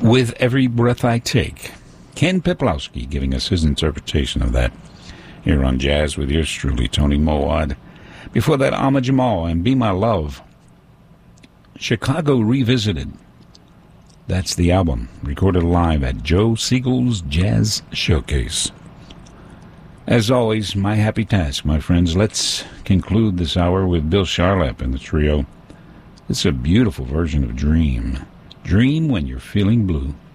With Every Breath I Take. Ken Peplowski giving us his interpretation of that here on Jazz with yours truly, Tony Mowad. Before that, Ahmad Jamal and Be My Love. Chicago Revisited. That's the album, recorded live at Joe Siegel's Jazz Showcase. As always, my happy task, my friends. Let's conclude this hour with Bill Charlap and the trio. It's a beautiful version of Dream. Dream when you're feeling blue.